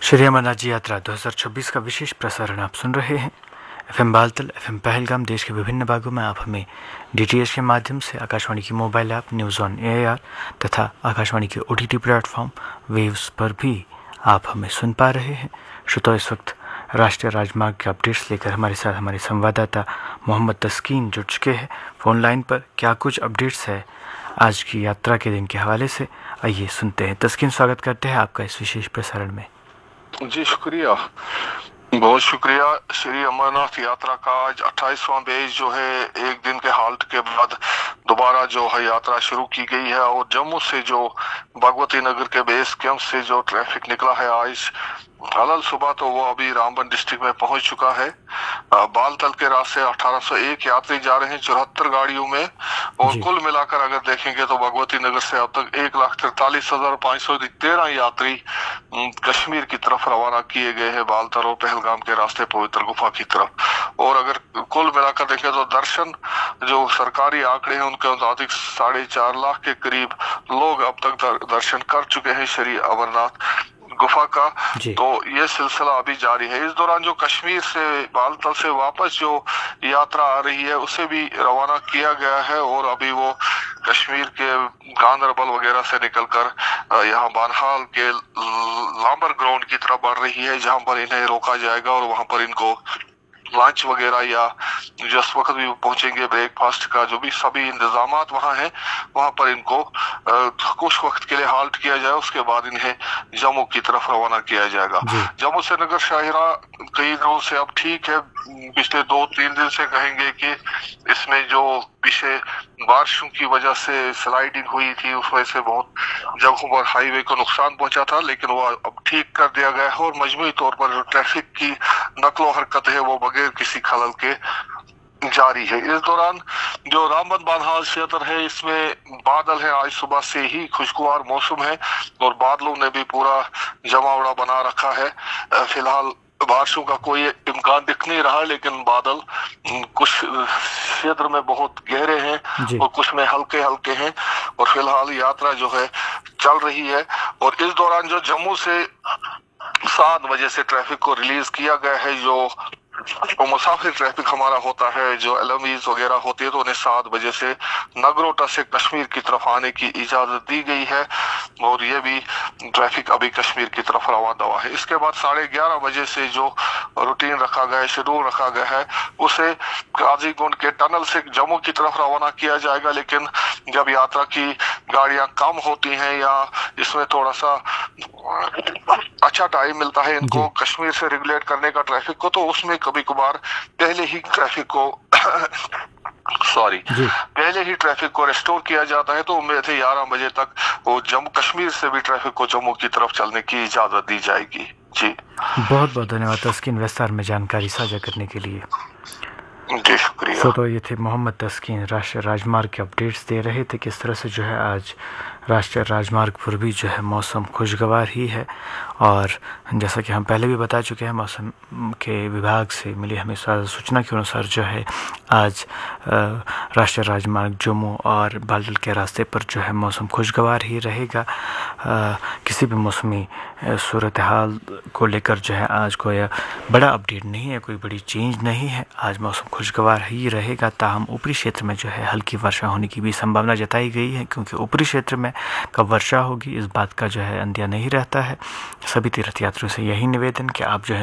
श्री अमरनाथ जी यात्रा 2026 का विशेष प्रसारण आप सुन रहे हैं। FM बालतल, FM पहलगाम, देश के विभिन्न भागों में आप हमें DTH के माध्यम से, आकाशवाणी की mobile app news on AIR तथा आकाशवाणी के OTT प्लेटफॉर्म वेव्स पर भी आप हमें सुन पा रहे हैं। श्रोताओ, इस वक्त राष्ट्रीय राजमार्ग के अपडेट्स लेकर हमारे साथ हमारे संवाददाता मोहम्मद तस्कीन जुड़ चुके हैं फ़ोन लाइन पर। क्या कुछ अपडेट्स है आज की यात्रा के दिन के हवाले से, आइए सुनते हैं। तस्कीन, स्वागत करते हैं आपका इस विशेष प्रसारण में। जी शुक्रिया, बहुत शुक्रिया। श्री अमरनाथ यात्रा का आज 28वां बेस जो है, एक दिन के हाल्ट के बाद दोबारा जो है यात्रा शुरू की गई है। और जम्मू से जो भगवती नगर के बेस कैंप से जो ट्रैफिक निकला है आज हलल सुबह, तो वो अभी रामबन डिस्ट्रिक्ट में पहुंच चुका है। बालतल के रास्ते 1801 यात्री जा रहे हैं 74 गाड़ियों में, और कुल मिलाकर अगर देखेंगे तो भगवती नगर से अब तक 1,43,513 यात्री कश्मीर की तरफ रवाना किए गए हैं, बालतल और पहलगाम के रास्ते पवित्र गुफा की तरफ। और अगर कुल मिलाकर देखें तो दर्शन जो सरकारी आंकड़े हैं उनके मुताबिक 4.5 लाख के करीब लोग अब तक दर्शन कर चुके हैं श्री अमरनाथ गुफा का। तो ये सिलसिला अभी जारी है। इस दौरान जो कश्मीर से बालतल से वापस जो यात्रा आ रही है उसे भी रवाना किया गया है, और अभी वो कश्मीर के गांदरबल वगैरह से निकलकर यहाँ बानहाल के लांबर ग्राउंड की तरफ बढ़ रही है, जहाँ पर इन्हें रोका जाएगा और वहां पर इनको लंच वगैरह या जिस वक्त भी पहुंचेंगे ब्रेकफास्ट का जो भी सभी इंतजामात वहां हैं, वहां पर इनको कुछ वक्त के लिए हाल्ट किया जाए। उसके बाद इन्हें जम्मू की तरफ रवाना किया जाएगा। जम्मू से नगर शाहिरा कई दिनों से अब ठीक है, पिछले 2-3 दिन से कहेंगे कि इसमें जो पीछे बारिशों की वजह से स्लाइडिंग हुई थी, उस वजह से बहुत जगहों पर हाईवे को नुकसान पहुंचा था, लेकिन वो अब ठीक कर दिया गया है। और मजमूई तौर पर जो ट्रैफिक की नकलो हरकत है वो बगैर किसी खलल के जारी है। इस दौरान जो रामबन बानहाल क्षेत्र है, इसमें बादल है, आज सुबह से ही खुशगवार मौसम है और बादलों ने भी पूरा जमावड़ा बना रखा है। फिलहाल बारिशों का कोई इम्कान दिख नहीं रहा, लेकिन बादल कुछ क्षेत्र में बहुत गहरे हैं और कुछ में हल्के हल्के हैं, और फिलहाल यात्रा जो है चल रही है। और इस दौरान जो जम्मू से 7 बजे से ट्रैफिक को रिलीज किया गया है, जो मुसाफिर ट्रैफिक हमारा होता है, जो LMVs वगैरह होती है, तो उन्हें 7 बजे से नगरोटा से कश्मीर की तरफ आने की इजाजत दी गई है, और ये भी ट्रैफिक अभी कश्मीर की तरफ रवा दवा है। इसके बाद 11:30 बजे से जो रूटीन रखा गया है, शेड्यूल रखा गया है, उसे काजीगुंड के टनल से जम्मू की तरफ रवाना किया जाएगा। लेकिन जब यात्रा की गाड़ियां कम होती हैं या इसमें थोड़ा सा अच्छा टाइम मिलता है इनको कश्मीर से रेगुलेट करने का ट्रैफिक को, तो उसमें कभी कभार पहले ही ट्रैफिक को रेस्टोर किया जाता है। तो उम्मीद है 11 बजे तक वो जम्मू कश्मीर से भी ट्रैफिक को जम्मू की तरफ चलने की इजाजत दी जाएगी। जी, बहुत बहुत धन्यवाद तस्कीन विस्तार में जानकारी साझा करने के लिए। जी शुक्रिया। तो ये थे मोहम्मद तस्कीन, राष्ट्रीय राजमार्ग के अपडेट्स दे रहे थे। किस तरह से जो है आज राष्ट्रीय राजमार्ग पर भी जो है मौसम खुशगवार ही है, और जैसा कि हम पहले भी बता चुके हैं, मौसम के विभाग से मिली हमें सूचना के अनुसार जो है आज राष्ट्रीय राजमार्ग जम्मू और बालतल के रास्ते पर जो है मौसम खुशगवार ही रहेगा। किसी भी मौसमी सूरत हाल को लेकर जो है आज कोई बड़ा अपडेट नहीं है, कोई बड़ी चेंज नहीं है। आज मौसम खुशगवार ही रहेगा। ताहम ऊपरी क्षेत्र में जो है हल्की वर्षा होने की भी संभावना जताई गई है, क्योंकि ऊपरी क्षेत्र में कब वर्षा होगी इस बात का जो है अंदाजा नहीं रहता है। सभी तीर्थयात्रियों से यही निवेदन कि आप जो है